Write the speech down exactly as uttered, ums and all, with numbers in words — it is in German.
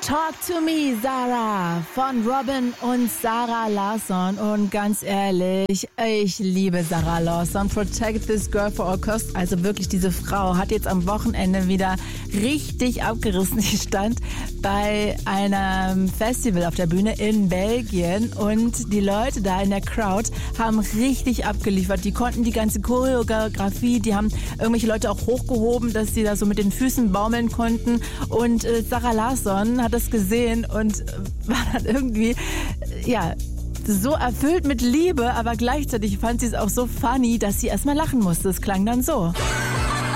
Talk to me, Sarah von Robin und Sarah Larsson. Und ganz ehrlich, ich liebe Sarah Larsson. Protect this girl for all costs. Also wirklich, diese Frau hat jetzt am Wochenende wieder richtig abgerissen. Die stand bei einem Festival auf der Bühne in Belgien und die Leute da in der Crowd haben richtig abgeliefert. Die konnten die ganze Choreografie, die haben irgendwelche Leute auch hochgehoben, dass sie da so mit den Füßen baumeln konnten. Und äh, Sarah Larsson hat das gesehen und war dann irgendwie, ja, so erfüllt mit Liebe, aber gleichzeitig fand sie es auch so funny, dass sie erstmal lachen musste. Es klang dann so.